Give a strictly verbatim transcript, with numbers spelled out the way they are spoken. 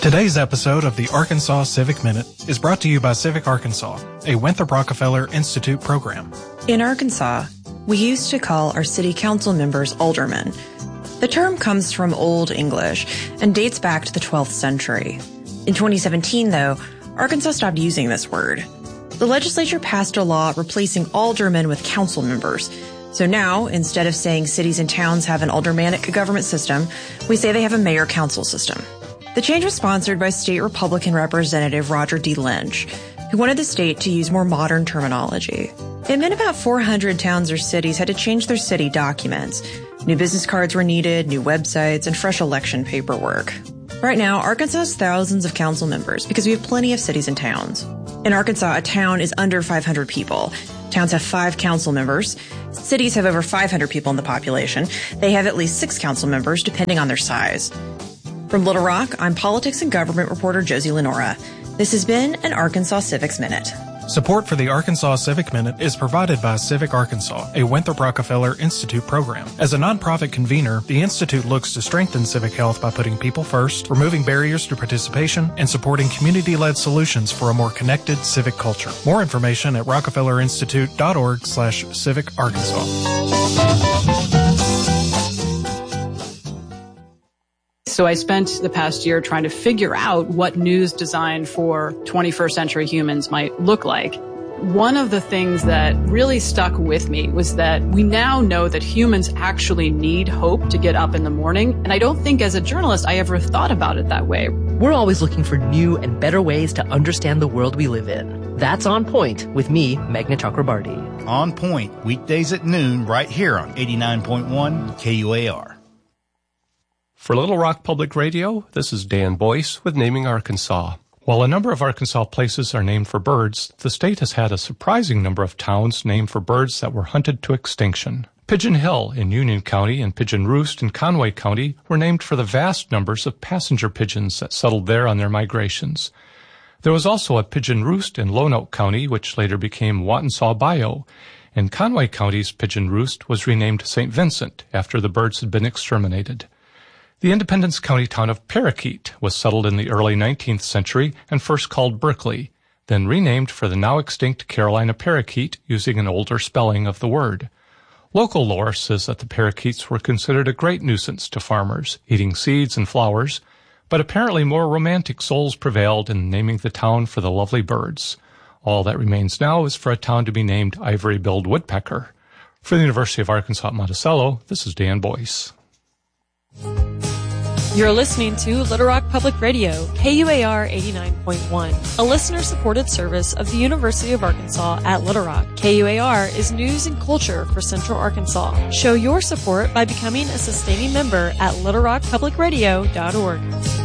Today's episode of the Arkansas Civic Minute is brought to you by Civic Arkansas, a Winthrop Rockefeller Institute program. In Arkansas, we used to call our city council members aldermen. The term comes from Old English and dates back to the twelfth century. In twenty seventeen, though, Arkansas stopped using this word. The legislature passed a law replacing aldermen with council members. So now, instead of saying cities and towns have an aldermanic government system, we say they have a mayor-council system. The change was sponsored by state Republican Representative Roger D. Lynch, who wanted the state to use more modern terminology. It meant about four hundred towns or cities had to change their city documents. New business cards were needed, new websites, and fresh election paperwork. Right now, Arkansas has thousands of council members because we have plenty of cities and towns. In Arkansas, a town is under five hundred people. Towns have five council members. Cities have over five hundred people in the population. They have at least six council members, depending on their size. From Little Rock, I'm politics and government reporter Josie Lenora. This has been an Arkansas Civics Minute. Support for the Arkansas Civic Minute is provided by Civic Arkansas, a Winthrop Rockefeller Institute program. As a nonprofit convener, the Institute looks to strengthen civic health by putting people first, removing barriers to participation, and supporting community-led solutions for a more connected civic culture. More information at rockefellerinstitute.org slash civic Arkansas. So I spent the past year trying to figure out what news designed for twenty-first century humans might look like. One of the things that really stuck with me was that we now know that humans actually need hope to get up in the morning. And I don't think as a journalist I ever thought about it that way. We're always looking for new and better ways to understand the world we live in. That's On Point with me, Meghna Chakrabarti. On Point, weekdays at noon, right here on eighty-nine point one K U A R. For Little Rock Public Radio, this is Dan Boyce with Naming Arkansas. While a number of Arkansas places are named for birds, the state has had a surprising number of towns named for birds that were hunted to extinction. Pigeon Hill in Union County and Pigeon Roost in Conway County were named for the vast numbers of passenger pigeons that settled there on their migrations. There was also a Pigeon Roost in Lonoke County, which later became Watonsaw Bayou, and Conway County's Pigeon Roost was renamed Saint Vincent after the birds had been exterminated. The Independence County town of Parakeet was settled in the early nineteenth century and first called Berkeley, then renamed for the now extinct Carolina parakeet using an older spelling of the word. Local lore says that the parakeets were considered a great nuisance to farmers, eating seeds and flowers, but apparently more romantic souls prevailed in naming the town for the lovely birds. All that remains now is for a town to be named Ivory-billed Woodpecker. For the University of Arkansas at Monticello, this is Dan Boyce. You're listening to Little Rock Public Radio, K U A R eighty-nine point one, a listener-supported service of the University of Arkansas at Little Rock. K U A R is news and culture for Central Arkansas. Show your support by becoming a sustaining member at little rock public radio dot org.